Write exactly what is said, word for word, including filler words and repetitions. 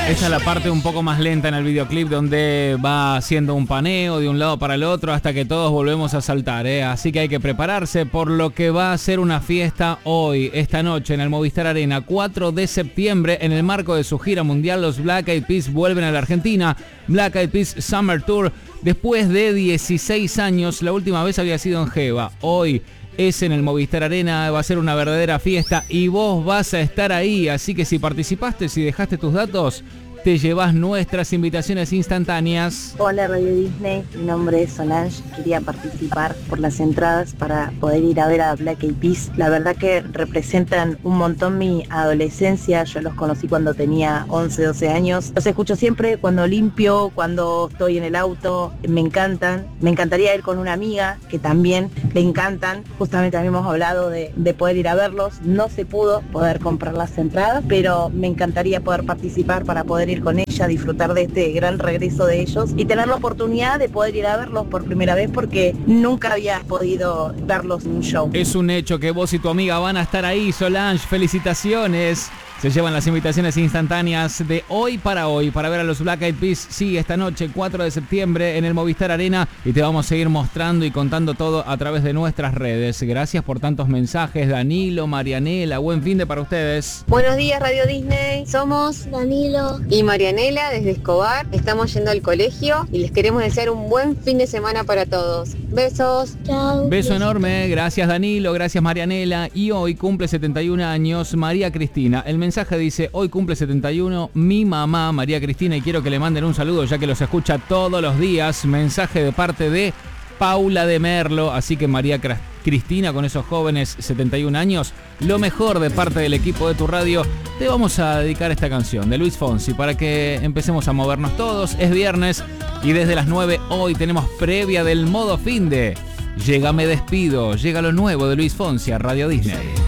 Esa es la parte un poco más lenta en el videoclip, donde va haciendo un paneo de un lado para el otro hasta que todos volvemos a saltar, ¿eh? Así que hay que prepararse por lo que va a ser una fiesta hoy, esta noche, en el Movistar Arena, cuatro de septiembre, en el marco de su gira mundial. Los Black Eyed Peas vuelven a la Argentina. Black Eyed Peas Summer Tour, después de dieciséis años. La última vez había sido en Geva. Hoy es en el Movistar Arena, va a ser una verdadera fiesta y vos vas a estar ahí. Así que si participaste, si dejaste tus datos, te llevas nuestras invitaciones instantáneas. Hola Radio Disney, mi nombre es Solange. Quería participar por las entradas para poder ir a ver a Black Eyed Peas. La verdad que representan un montón mi adolescencia. Yo los conocí cuando tenía once, doce años. Los escucho siempre cuando limpio, cuando estoy en el auto. Me encantan. Me encantaría ir con una amiga que también le encantan. Justamente habíamos hablado de, de poder ir a verlos. No se pudo poder comprar las entradas, pero me encantaría poder participar para poder ir con ella, disfrutar de este gran regreso de ellos y tener la oportunidad de poder ir a verlos por primera vez, porque nunca había podido verlos en un show. Es un hecho que vos y tu amiga van a estar ahí, Solange. Felicitaciones. Se llevan las invitaciones instantáneas de hoy para hoy para ver a los Black Eyed Peas. Sí, esta noche, cuatro de septiembre, en el Movistar Arena, y te vamos a seguir mostrando y contando todo a través de nuestras redes. Gracias por tantos mensajes, Danilo, Marianela. Buen fin de para ustedes. Buenos días, Radio Disney. Somos Danilo y Marianela desde Escobar. Estamos yendo al colegio y les queremos desear un buen fin de semana para todos. Besos. Chao. Beso enorme. Gracias, Danilo. Gracias, Marianela. Y hoy cumple setenta y un años María Cristina. El mensaje dice: hoy cumple setenta y uno mi mamá, María Cristina, y quiero que le manden un saludo ya que los escucha todos los días. Mensaje de parte de Paula de Merlo. Así que María Cristina, con esos jóvenes setenta y un años, lo mejor de parte del equipo de tu radio. Te vamos a dedicar esta canción de Luis Fonsi para que empecemos a movernos todos. Es viernes y desde las nueve hoy tenemos previa del modo finde. Llega Me Despido, llega lo nuevo de Luis Fonsi a Radio Disney.